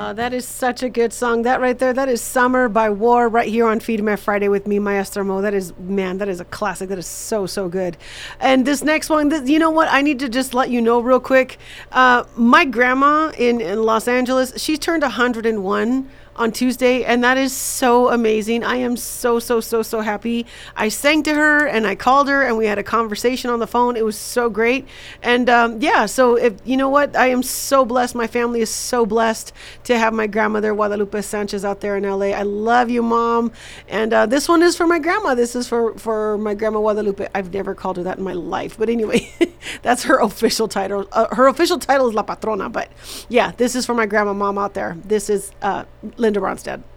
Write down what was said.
That is such a good song. That right there, that is Summer by War right here on Feed Me Friday with me, Maestro Mo. That is, man, that is a classic. That is so, so good. And this next one, you know what? I need to just let you know real quick. My grandma in Los Angeles, she turned 101 on Tuesday, and that is so amazing. I am so, so, so, so happy. I sang to her and I called her and we had a conversation on the phone. It was so great. And yeah, so if you know what, I am so blessed. My family is so blessed to have my grandmother, Guadalupe Sanchez, out there in LA. I love you, Mom. And this one is for my grandma. This is for my grandma, Guadalupe. I've never called her that in my life. But anyway, that's her official title. Her official title is La Patrona. But yeah, this is for my grandma, Mom out there. This is Linda Ronstadt.